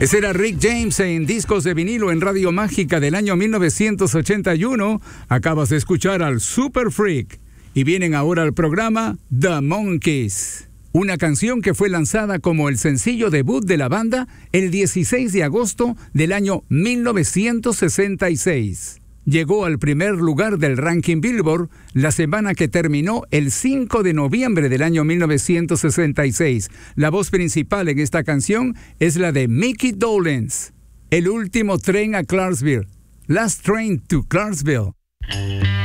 Ese era Rick James en Discos de Vinilo en Radio Mágica del año 1981. Acabas de escuchar al Super Freak. Y vienen ahora al programa The Monkees. Una canción que fue lanzada como el sencillo debut de la banda el 16 de agosto del año 1966. Llegó al primer lugar del ranking Billboard la semana que terminó el 5 de noviembre del año 1966. La voz principal en esta canción es la de Mickey Dolenz. El último tren a Clarksville. Last Train to Clarksville.